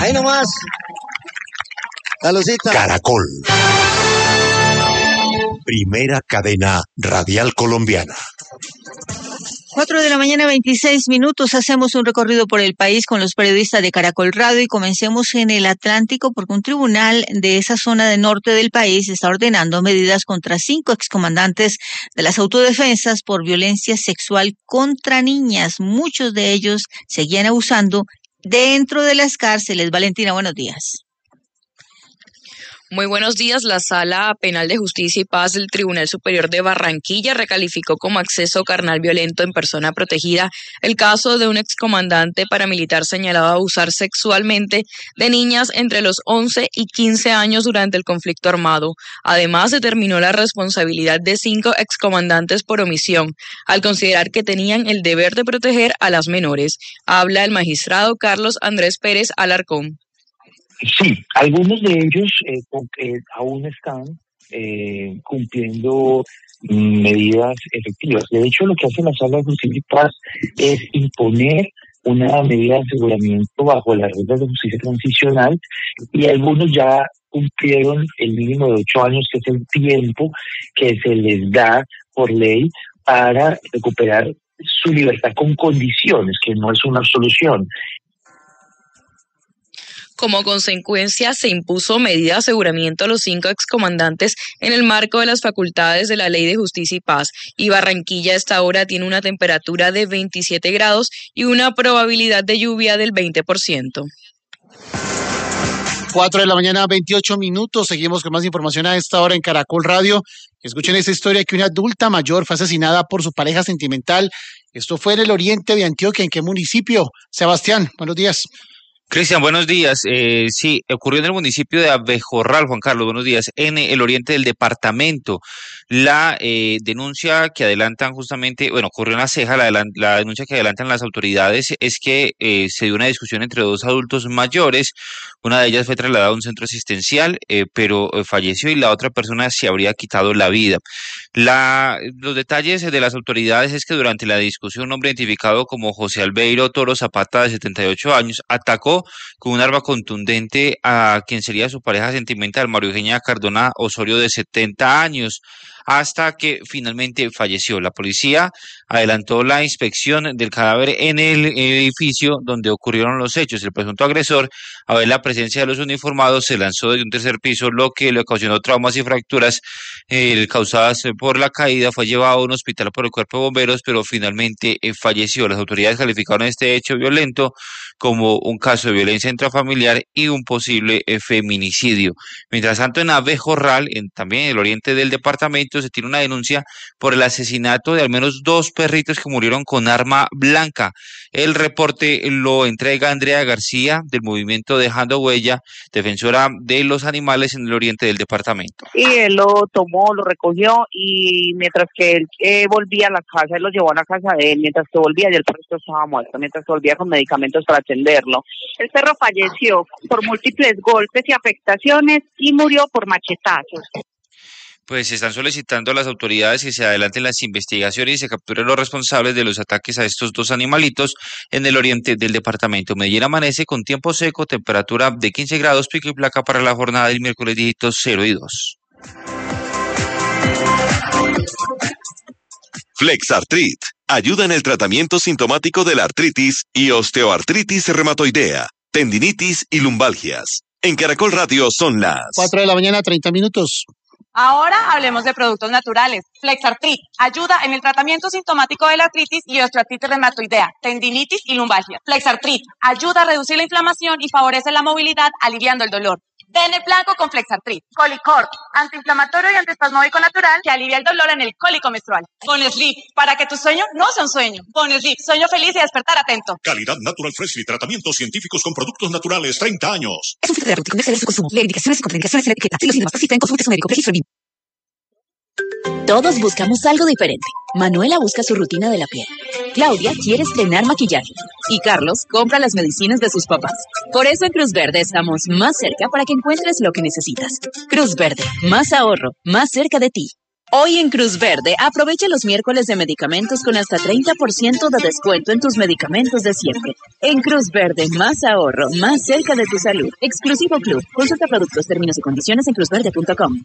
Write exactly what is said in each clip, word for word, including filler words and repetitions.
Ahí nomás. Salucita. Caracol. Primera cadena radial colombiana. Cuatro de la mañana, veintiséis minutos. Hacemos un recorrido por el país con los periodistas de Caracol Radio y comencemos en el Atlántico porque un tribunal de esa zona del norte del país está ordenando medidas contra cinco excomandantes de las autodefensas por violencia sexual contra niñas. Muchos de ellos seguían abusando dentro de las cárceles. Valentina, buenos días. Muy buenos días. La Sala Penal de Justicia y Paz del Tribunal Superior de Barranquilla recalificó como acceso carnal violento en persona protegida el caso de un excomandante paramilitar señalado de abusar sexualmente de niñas entre los once y quince años durante el conflicto armado. Además, determinó la responsabilidad de cinco excomandantes por omisión, al considerar que tenían el deber de proteger a las menores. Habla el magistrado Carlos Andrés Pérez Alarcón. Sí, algunos de ellos eh, porque aún están eh, cumpliendo medidas efectivas. De hecho, lo que hace la Sala de Justicia y Paz es imponer una medida de aseguramiento bajo las reglas de justicia transicional y algunos ya cumplieron el mínimo de ocho años, que es el tiempo que se les da por ley para recuperar su libertad con condiciones, que no es una absolución. Como consecuencia, se impuso medida de aseguramiento a los cinco excomandantes en el marco de las facultades de la Ley de Justicia y Paz. Y Barranquilla a esta hora tiene una temperatura de veintisiete grados y una probabilidad de lluvia del veinte por ciento. Cuatro de la mañana, veintiocho minutos. Seguimos con más información a esta hora en Caracol Radio. Escuchen esta historia que una adulta mayor fue asesinada por su pareja sentimental. Esto fue en el oriente de Antioquia. ¿En qué municipio? Sebastián, buenos días. Cristian, buenos días. Eh, sí, ocurrió en el municipio de Abejorral, Juan Carlos, buenos días, en el oriente del departamento. La eh, denuncia que adelantan justamente, bueno, ocurrió en La Ceja, la, la denuncia que adelantan las autoridades es que eh, se dio una discusión entre dos adultos mayores. Una de ellas fue trasladada a un centro asistencial, eh, pero eh, falleció y la otra persona se habría quitado la vida. La, los detalles de las autoridades es que durante la discusión un hombre identificado como José Albeiro Toro Zapata, de setenta y ocho años, atacó con un arma contundente a quien sería su pareja sentimental, María Eugenia Cardona Osorio, de setenta años, hasta que finalmente falleció. La policía adelantó la inspección del cadáver en el edificio donde ocurrieron los hechos. El presunto agresor, a ver la presencia de los uniformados, se lanzó desde un tercer piso, lo que le ocasionó traumas y fracturas eh, causadas por la caída. Fue llevado a un hospital por el cuerpo de bomberos, pero finalmente eh, falleció. Las autoridades calificaron este hecho violento como un caso de violencia intrafamiliar y un posible eh, feminicidio. Mientras tanto, en Abejorral, en, también en el oriente del departamento, se tiene una denuncia por el asesinato de al menos dos perritos que murieron con arma blanca. El reporte lo entrega Andrea García, del movimiento Dejando Huella, defensora de los animales en el oriente del departamento. Y él lo tomó, lo recogió y mientras que él eh, volvía a la casa, él lo llevó a la casa de él. Mientras que volvía, ya el perro estaba muerto, mientras que volvía con medicamentos para atenderlo. El perro falleció por múltiples golpes y afectaciones y murió por machetazos. Pues están solicitando a las autoridades que se adelanten las investigaciones y se capturen los responsables de los ataques a estos dos animalitos en el oriente del departamento. Medellín amanece con tiempo seco, temperatura de quince grados, pico y placa para la jornada del miércoles, dígitos cero y dos. Flexartrit ayuda en el tratamiento sintomático de la artritis y osteoartritis reumatoidea, tendinitis y lumbalgias. En Caracol Radio son las Cuatro de la mañana, treinta minutos. Ahora hablemos de productos naturales. Flexartrit ayuda en el tratamiento sintomático de la artritis y osteoartritis reumatoidea, tendinitis y lumbalgia. Flexartrit ayuda a reducir la inflamación y favorece la movilidad, aliviando el dolor. Ven el blanco con Flexartrit. Colicort, antiinflamatorio y antiespasmódico natural que alivia el dolor en el cólico menstrual. Con Sleep, para que tu sueño no sea un sueño. Con Sleep, sueño feliz y despertar atento. Calidad Natural Freshly, tratamientos científicos con productos naturales, treinta años. Es un filtro de arroz con exceder su consumo. Lee indicaciones y contraindicaciones en la etiqueta. Si los síntomas persisten, consulte a su médico. Registro bien. Todos buscamos algo diferente. Manuela busca su rutina de la piel. Claudia quiere estrenar maquillaje. Y Carlos compra las medicinas de sus papás. Por eso en Cruz Verde estamos más cerca para que encuentres lo que necesitas. Cruz Verde, más ahorro, más cerca de ti. Hoy en Cruz Verde, aprovecha los miércoles de medicamentos con hasta treinta por ciento de descuento en tus medicamentos de siempre. En Cruz Verde, más ahorro, más cerca de tu salud. Exclusivo Club. Consulta productos, términos y condiciones en cruz verde punto com.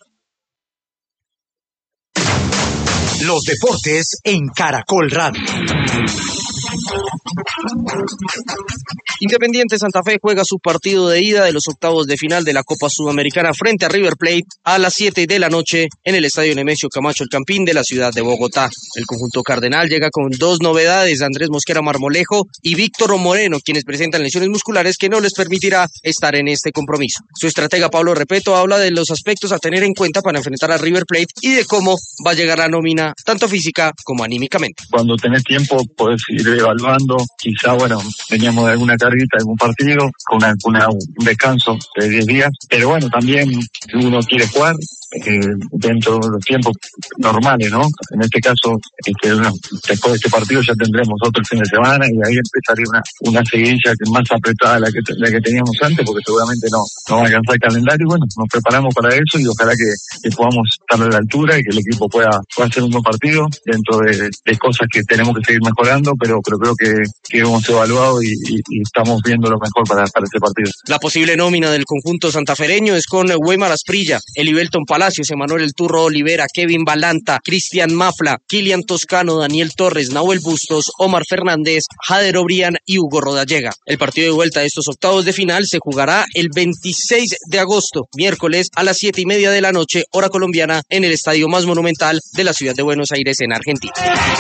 Los deportes en Caracol Radio. Independiente Santa Fe juega su partido de ida de los octavos de final de la Copa Sudamericana frente a River Plate a las siete de la noche en el Estadio Nemesio Camacho El Campín de la ciudad de Bogotá. El conjunto cardenal llega con dos novedades: Andrés Mosquera Marmolejo y Víctor Moreno, quienes presentan lesiones musculares que no les permitirá estar en este compromiso. Su estratega Pablo Repeto habla de los aspectos a tener en cuenta para enfrentar a River Plate y de cómo va a llegar la nómina, tanto física como anímicamente. Cuando tenés tiempo podés ir evaluando, quizá, bueno, veníamos de alguna carguita, de algún partido, con una, una, un descanso de diez días, pero bueno, también uno quiere jugar eh, dentro de los tiempos normales, ¿no? En este caso, este, bueno, después de este partido ya tendremos otro fin de semana y ahí empezaría una, una seguidilla que más apretada de la que, la que teníamos antes, porque seguramente no, no va a alcanzar el calendario. Y bueno, nos preparamos para eso y ojalá que, que podamos estar a la altura y que el equipo pueda, pueda hacer un buen partido dentro de, de cosas que tenemos que seguir mejorando, pero, pero creo que, que hemos evaluado y, y, y estamos viendo lo mejor para, para este partido. La posible nómina del conjunto santafereño es con Weimar Asprilla, Elivelton Palacios, Emanuel El Turro Olivera, Kevin Balanta, Cristian Mafla, Kilian Toscano, Daniel Torres, Nahuel Bustos, Omar Fernández, Jader Obrián y Hugo Rodallega. El partido de vuelta de estos octavos de final se jugará el veintiséis de agosto, miércoles a las siete y media de la noche, hora colombiana, en el estadio más monumental de la ciudad de Buenos Aires, en Argentina.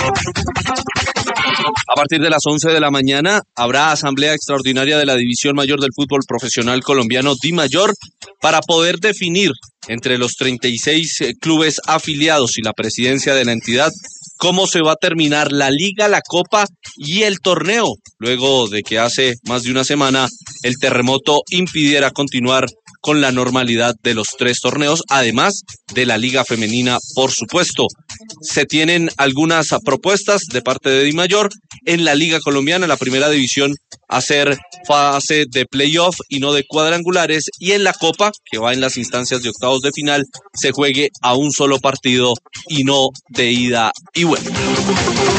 A partir de las once de la mañana habrá asamblea extraordinaria de la División Mayor del Fútbol Profesional Colombiano, DIMAYOR, para poder definir entre los treinta y seis clubes afiliados y la presidencia de la entidad cómo se va a terminar la liga, la copa y el torneo, luego de que hace más de una semana el terremoto impidiera continuar con la normalidad de los tres torneos, además de la liga femenina, por supuesto. Se tienen algunas propuestas de parte de DIMAYOR en la liga colombiana, en la primera división, hacer fase de playoff y no de cuadrangulares, y en la copa, que va en las instancias de octavos de final, se juegue a un solo partido y no de ida y vuelta.